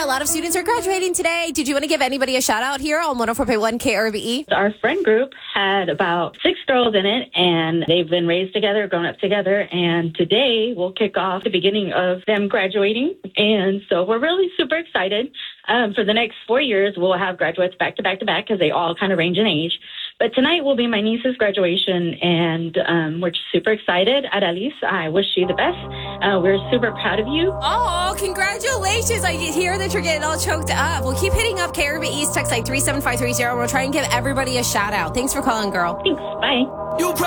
A lot of students are graduating today. Did you want to give anybody a shout out here on 104.1 KRBE? Our friend group had about 6 girls in it, and they've been raised together, grown up together, and today we'll kick off the beginning of them graduating. And so we're really super excited. For the next 4 years, we'll have graduates back to back to back because they all kind of range in age. But tonight will be my niece's graduation, and we're just super excited. Adalys, I wish you the best. We're super proud of you. Oh, congratulations. I hear that you're getting all choked up. We'll keep hitting up KRBE's text line 37530. We'll try and give everybody a shout out. Thanks for calling, girl. Thanks. Bye.